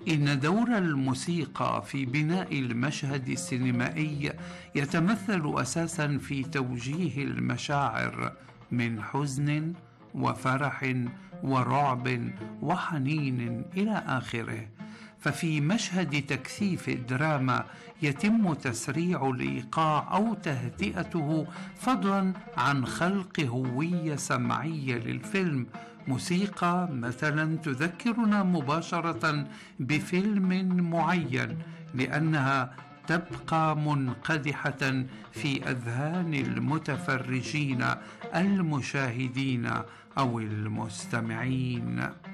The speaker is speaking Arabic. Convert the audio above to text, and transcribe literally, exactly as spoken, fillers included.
إن دور الموسيقى في بناء المشهد السينمائي يتمثل أساساً في توجيه المشاعر من حزن وفرح ورعب وحنين إلى آخره. ففي مشهد تكثيف الدراما يتم تسريع الإيقاع أو تهدئته، فضلا عن خلق هوية سمعية للفيلم، موسيقى مثلا تذكرنا مباشرة بفيلم معين لأنها تبقى منقدحة في أذهان المتفرجين المشاهدين أو المستمعين.